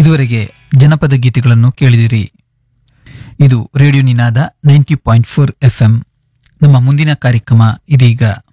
ಇದುವರೆಗೆ ಜನಪದ ಗೀತೆಗಳನ್ನು ಕೇಳಿದಿರಿ. ಇದು ರೇಡಿಯೋ ನಿನಾದ 90.4 FM. ನಮ್ಮ ಮುಂದಿನ ಕಾರ್ಯಕ್ರಮ ಇದೀಗ.